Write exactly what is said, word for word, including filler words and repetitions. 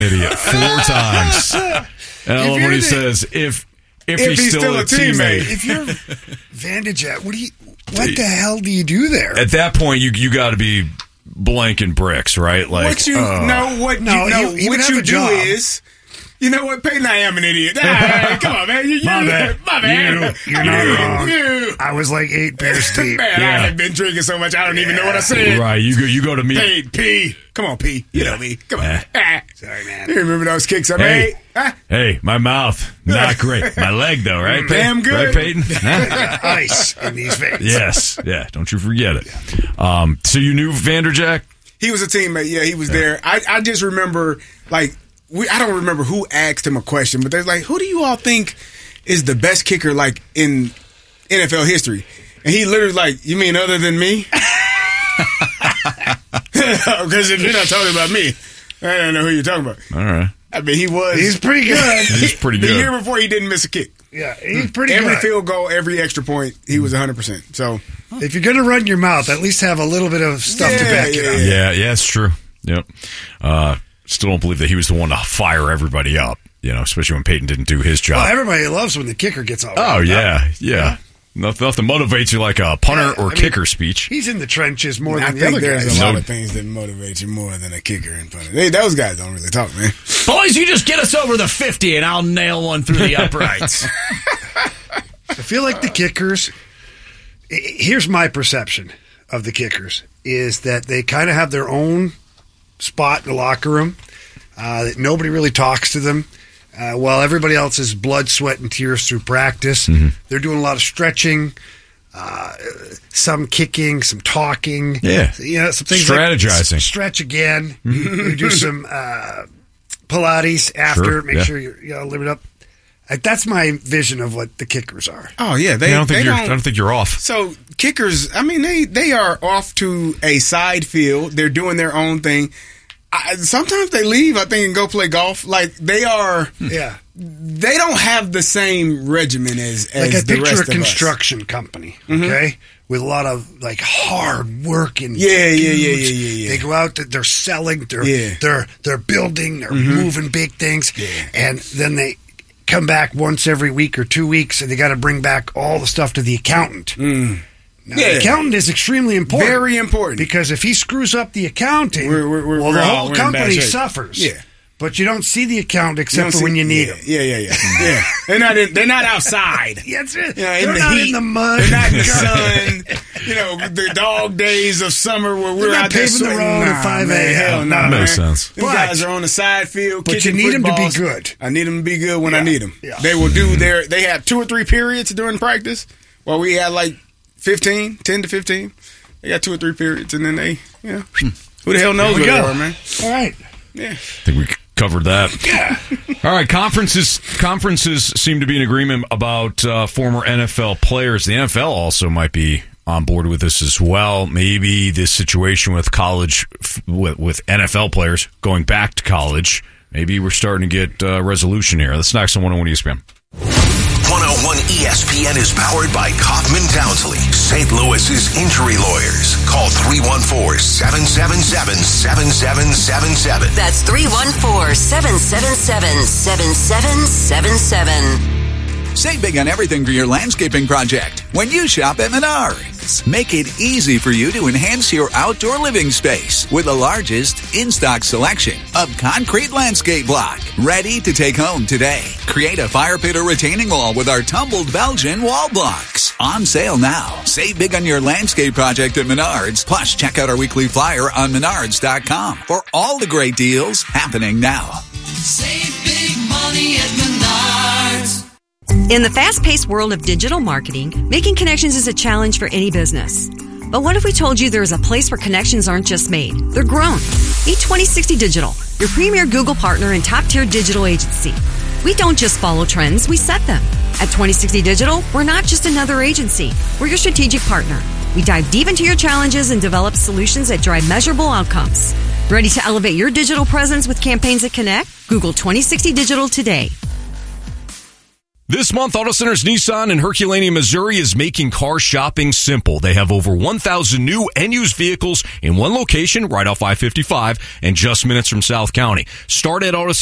idiot four times. And I love what he the, says, if if, if he's, he's still, still a teammate. teammate. If you're Vanderjagt, what do you what the hell do you do there? At that point, you you got to be blanking bricks, right? Like what you uh, no, what no, you know, he, he what you do job. is. You know what, Peyton? I am an idiot. Ah, come on, man. You, you, my bad. My bad. You, you're not wrong. You. I was like eight beers deep. Man, yeah. I have been drinking so much, I don't even know what I said. Right, you go You go to me. Hey, P. Come on, P. You yeah. know me. Come on. Eh. Ah. Sorry, man. You remember those kicks I hey. made? Ah. Hey, my mouth. Not great. My leg, though, right? Damn good. Right, Peyton? Ice in these veins. Yes. Yeah, don't you forget it. Um, so you knew Vanderjagt? He was a teammate. Yeah, he was yeah. there. I, I just remember, like, We, I don't remember who asked him a question, but they're like, who do you all think is the best kicker, like, in N F L history? And he literally like, you mean other than me? Because if you're not talking about me, I don't know who you're talking about. All right. I mean, he was. He's pretty good. He's pretty good. The year before, he didn't miss a kick. Yeah, he's pretty every good. Every field goal, every extra point, he was one hundred percent. So, if you're going to run your mouth, at least have a little bit of stuff yeah, to back yeah, it up. Yeah, yeah, it's true. Yep. Uh, Still don't believe that he was the one to fire everybody up, you know, especially when Peyton didn't do his job. Well, everybody loves when the kicker gets all Oh, yeah, up. yeah. yeah. Nothing, nothing motivates you like a punter yeah, or I kicker mean, speech. He's in the trenches more I than the think other there's guys. a lot No. of things that motivate you more than a kicker and punter. They, those guys don't really talk, man. Boys, you just get us over the fifty and I'll nail one through the uprights. I feel like the kickers, here's my perception of the kickers, is that they kind of have their own spot in the locker room. Uh, that nobody really talks to them. Uh, while everybody else is blood, sweat, and tears through practice, mm-hmm. they're doing a lot of stretching, uh, some kicking, some talking. Yeah, you know, some things strategizing. Like stretch again. you, you do some uh, Pilates after. Sure, make yeah. sure you're, you know, live it up. Like, that's my vision of what the kickers are. Oh yeah, they. Yeah, I don't think they you're. don't, I don't think you're off. So kickers, I mean, they they are off to a side field. They're doing their own thing. I, sometimes they leave, I think, and go play golf. Like, they are, yeah, they don't have the same regimen as, as like I the picture rest a of construction us. company, okay, mm-hmm. with a lot of like hard working. Yeah, yeah, dudes. yeah, yeah, yeah, yeah. They go out, they're selling, they're yeah. they're they're building, they're mm-hmm. moving big things, yeah. and then they come back once every week or two weeks, and they got to bring back all the stuff to the accountant. Mm. Now, yeah. the accountant is extremely important. Very important. Because if he screws up the accounting, we're, we're, we're, well, the we're whole all, company suffers. Yeah. But you don't see the accountant except for see, when you need yeah, him. Yeah, yeah, yeah. yeah. They're not in, they're not outside. Yeah, that's it. You know, in they're the not heat. in the mud. They're not in the sun. You know, the dog days of summer where we're they're not out there paving sweating. the road nah, at five man, hell a.m. no, That nah, makes man. sense. These But, guys are on the side field, but kicking you need them to be footballs. good. I need them to be good when yeah. I need them. Yeah. They will do their. They have two or three periods during practice. Well, we had like fifteen, ten to fifteen. They got two or three periods, and then they, you know, who the hell knows where they are, man? All right. Yeah. I think we covered that. Yeah. All right. Conferences conferences seem to be in agreement about uh, former N F L players. The N F L also might be on board with this as well. Maybe this situation with college, with, with N F L players going back to college, maybe we're starting to get uh, resolution here. That's next on one oh one E S P N. one oh one E S P N is powered by Kaufman Townsley, Saint Louis's injury lawyers. Call three one four, seven seven seven, seven seven seven seven. That's three one four, seven seven seven, seven seven seven seven. Save big on everything for your landscaping project when you shop at Menards. Make it easy for you to enhance your outdoor living space with the largest in-stock selection of concrete landscape block. Ready to take home today. Create a fire pit or retaining wall with our tumbled Belgian wall blocks. On sale now. Save big on your landscape project at Menards. Plus, check out our weekly flyer on menards dot com for all the great deals happening now. Save big money at Menards. In the fast-paced world of digital marketing, making connections is a challenge for any business. But what if we told you there is a place where connections aren't just made, they're grown? Meet twenty sixty Digital, your premier Google partner and top-tier digital agency. We don't just follow trends, we set them. At twenty sixty Digital, we're not just another agency, we're your strategic partner. We dive deep into your challenges and develop solutions that drive measurable outcomes. Ready to elevate your digital presence with campaigns that connect? Google twenty sixty Digital today. This month, Auto Centers Nissan in Herculaneum, Missouri is making car shopping simple. They have over one thousand new and used vehicles in one location right off I fifty-five and just minutes from South County. Start at Auto